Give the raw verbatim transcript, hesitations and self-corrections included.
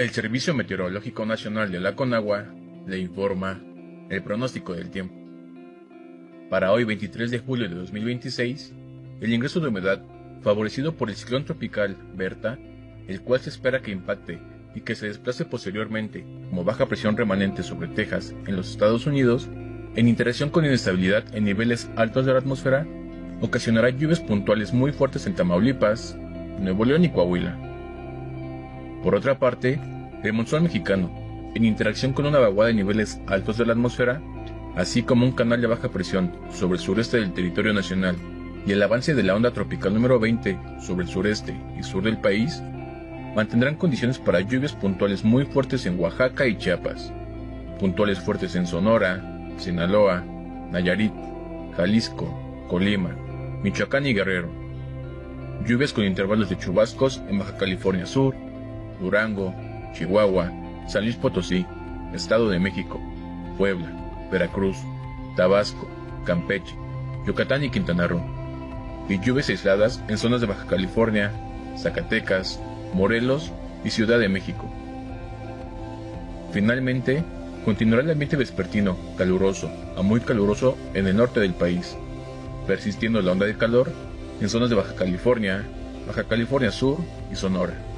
El Servicio Meteorológico Nacional de la Conagua le informa el pronóstico del tiempo. Para hoy, veintitrés de julio de dos mil veintiséis, el ingreso de humedad, favorecido por el ciclón tropical Berta, el cual se espera que impacte y que se desplace posteriormente como baja presión remanente sobre Texas en los Estados Unidos, en interacción con inestabilidad en niveles altos de la atmósfera, ocasionará lluvias puntuales muy fuertes en Tamaulipas, Nuevo León y Coahuila. Por otra parte, el monzón mexicano, en interacción con una vaguada de niveles altos de la atmósfera, así como un canal de baja presión sobre el sureste del territorio nacional y el avance de la onda tropical número veinte sobre el sureste y sur del país, mantendrán condiciones para lluvias puntuales muy fuertes en Oaxaca y Chiapas, puntuales fuertes en Sonora, Sinaloa, Nayarit, Jalisco, Colima, Michoacán y Guerrero. Lluvias con intervalos de chubascos en Baja California Sur, Durango, Chihuahua, San Luis Potosí, Estado de México, Puebla, Veracruz, Tabasco, Campeche, Yucatán y Quintana Roo. Y lluvias aisladas en zonas de Baja California, Zacatecas, Morelos y Ciudad de México. Finalmente, continuará el ambiente vespertino caluroso a muy caluroso en el norte del país, persistiendo la onda de calor en zonas de Baja California, Baja California Sur y Sonora.